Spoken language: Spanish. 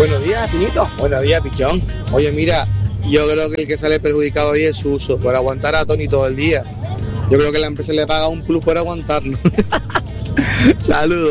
Buenos días, Tinito. Buenos días, Pichón. Oye, mira, yo creo que el que sale perjudicado hoy es su uso, por aguantar a Tony todo el día. Yo creo que la empresa le paga un plus por aguantarlo. Saludos.